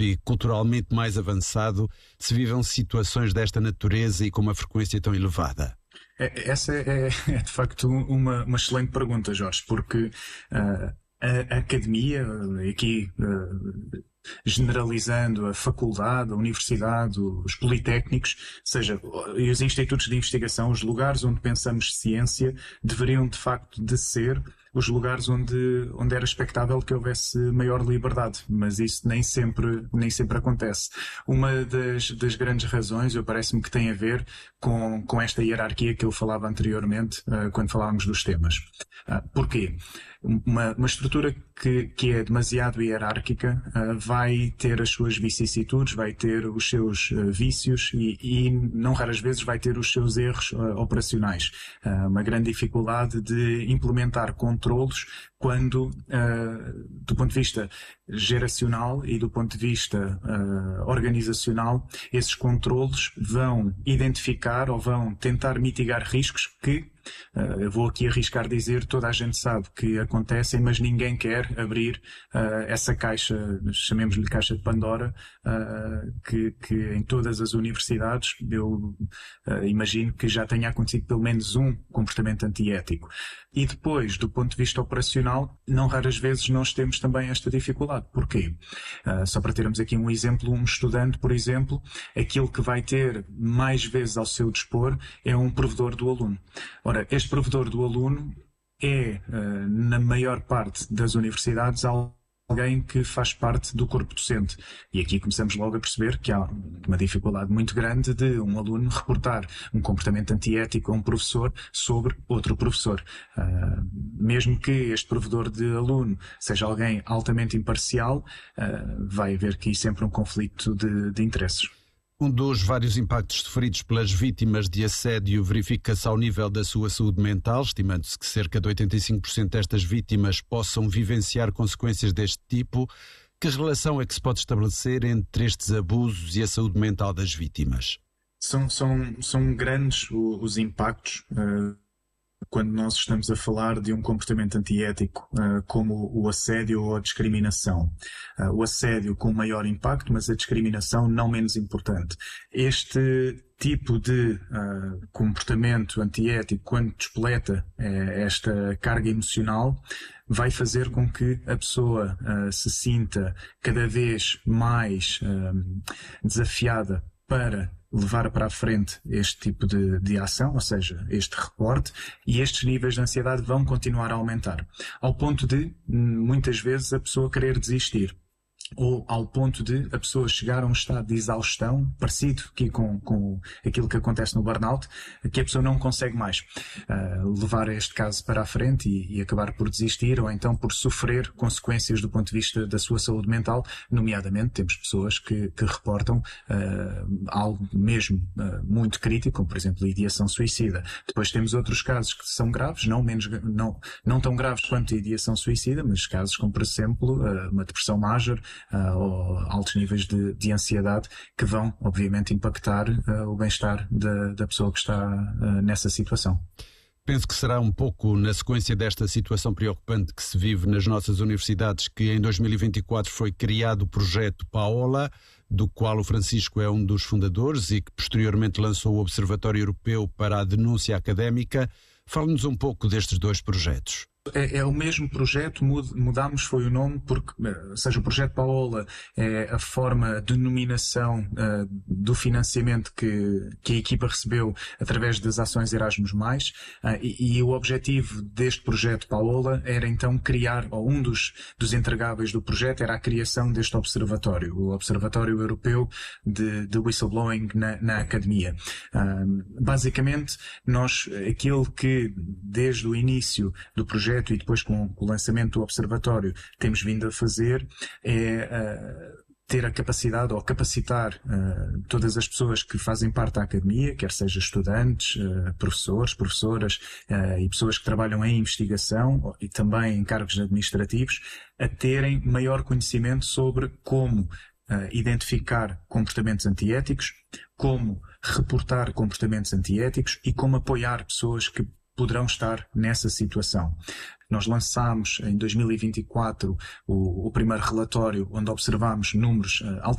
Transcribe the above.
e culturalmente mais avançado se vivem situações desta natureza e com uma frequência tão elevada? Essa é de facto uma excelente pergunta, Jorge, porque a academia, aqui generalizando a faculdade, a universidade, os politécnicos, e os institutos de investigação, os lugares onde pensamos ciência, deveriam de facto de ser os lugares onde era expectável que houvesse maior liberdade, mas isso nem sempre acontece. Uma das grandes razões, parece-me que tem a ver com esta hierarquia que eu falava anteriormente, quando falávamos dos temas. Porquê? Uma estrutura que é demasiado hierárquica vai ter as suas vicissitudes, vai ter os seus vícios e não raras vezes vai ter os seus erros operacionais. Uma grande dificuldade de implementar controlos quando, do ponto de vista geracional e do ponto de vista organizacional, esses controlos vão identificar ou vão tentar mitigar riscos que, eu vou aqui arriscar dizer, toda a gente sabe que acontecem, mas ninguém quer abrir essa caixa, chamemos-lhe caixa de Pandora, que em todas as universidades eu imagino que já tenha acontecido pelo menos um comportamento antiético. E depois, do ponto de vista operacional, não raras vezes nós temos também esta dificuldade. Porquê? Só para termos aqui um exemplo, um estudante, por exemplo, aquilo que vai ter mais vezes ao seu dispor é um provedor do aluno. Ora, este provedor do aluno é, na maior parte das universidades, alguém que faz parte do corpo docente. E aqui começamos logo a perceber que há uma dificuldade muito grande de um aluno reportar um comportamento antiético a um professor sobre outro professor. Mesmo que este provedor de aluno seja alguém altamente imparcial, vai haver aqui sempre um conflito de interesses. Um dos vários impactos sofridos pelas vítimas de assédio verifica-se ao nível da sua saúde mental, estimando-se que cerca de 85% destas vítimas possam vivenciar consequências deste tipo. Que relação é que se pode estabelecer entre estes abusos e a saúde mental das vítimas? São grandes os impactos quando nós estamos a falar de um comportamento antiético, como o assédio ou a discriminação. O assédio com maior impacto, mas a discriminação não menos importante. Este tipo de comportamento antiético, quando despoleta esta carga emocional, vai fazer com que a pessoa se sinta cada vez mais desafiada para levar para a frente este tipo de ação, ou seja, este reporte, e estes níveis de ansiedade vão continuar a aumentar, ao ponto de, muitas vezes, a pessoa querer desistir. Ou ao ponto de a pessoa chegar a um estado de exaustão, parecido aqui com aquilo que acontece no burnout, que a pessoa não consegue mais levar este caso para a frente e acabar por desistir, ou então por sofrer consequências do ponto de vista da sua saúde mental. Nomeadamente, temos pessoas que reportam algo mesmo muito crítico, como por exemplo a ideação suicida. Depois temos outros casos que são graves, não tão graves quanto a ideação suicida, mas casos como por exemplo uma depressão major, ou altos níveis de ansiedade que vão, obviamente, impactar o bem-estar da pessoa que está nessa situação. Penso que será um pouco na sequência desta situação preocupante que se vive nas nossas universidades que em 2024 foi criado o projeto Paola, do qual o Francisco é um dos fundadores e que posteriormente lançou o Observatório Europeu para a Denúncia Académica. Fale-nos um pouco destes dois projetos. É o mesmo projeto, mudámos foi o nome, porque, ou seja, o projeto Paola é a forma, a denominação do financiamento que a equipa recebeu através das ações Erasmus+, e o objetivo deste projeto Paola era então criar, ou um dos entregáveis do projeto era a criação deste observatório, o Observatório Europeu de Whistleblowing na Academia. Basicamente, aquilo que desde o início do projeto e depois com o lançamento do Observatório temos vindo a fazer é ter a capacidade ou capacitar todas as pessoas que fazem parte da academia, quer seja estudantes, professores, professoras e pessoas que trabalham em investigação e também em cargos administrativos, a terem maior conhecimento sobre como identificar comportamentos antiéticos, como reportar comportamentos antiéticos e como apoiar pessoas que poderão estar nessa situação. Nós lançámos em 2024 o primeiro relatório onde observámos números